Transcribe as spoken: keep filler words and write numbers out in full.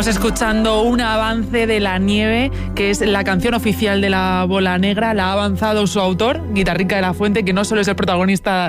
Estamos escuchando un avance de La Nieve, que es la canción oficial de La Bola Negra. La ha avanzado su autor, Guitarrica de la Fuente, que no solo es el protagonista